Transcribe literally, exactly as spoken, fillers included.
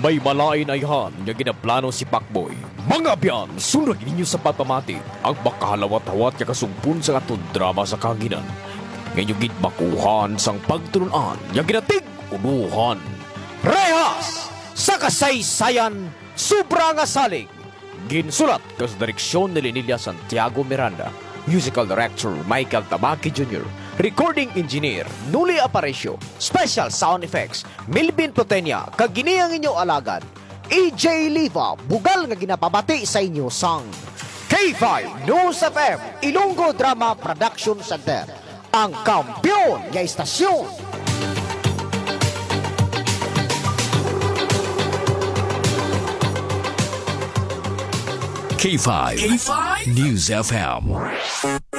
May malain ayhan nga ginaplano si Pacboy. Mga biyan, sunod ninyo sa pagpamati ang makahalawat-hawat nga kasumpun sa atong drama sa kanginan. Ngayon gitbakuhan sang pagtulunan nga ginatig unuhan. Rehas sa kasaysayan, sobra nga salig. Ginsulat kas direksyon ni Linilia Santiago Miranda. Musical Director Michael Tabaki Junior Recording Engineer Nuli Aparicio. Special Sound Effects Milvin Potenia. Kaginiang inyo alagad A J Liva. Bugal nga ginapabati sa inyo sang K five News F M Ilonggo Drama Production Center, ang kampiyon nga istasyon. K five, K five News F M.